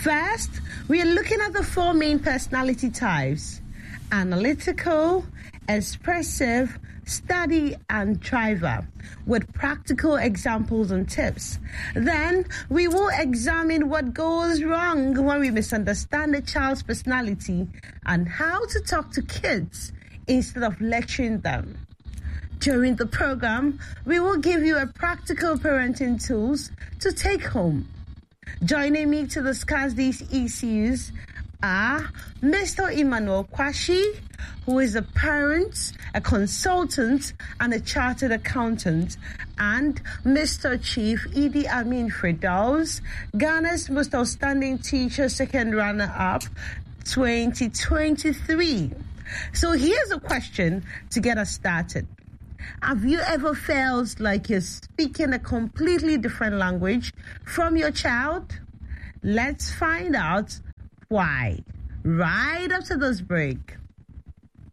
First, we are looking at the 4 main personality types: analytical, expressive, study, and thriver, with practical examples and tips. Then, we will examine what goes wrong when we misunderstand a child's personality and how to talk to kids instead of lecturing them. During the program, we will give you a practical parenting tools to take home. Joining me to discuss these issues are Mr. Emmanuel Kwashi, who is a parent, a consultant, and a chartered accountant, and Mr. Chief Idi Amin Firdaus, Ghana's most outstanding teacher, second runner-up, 2023. So here's a question to get us started. Have you ever felt like you're speaking a completely different language from your child? Let's find out why right after this break.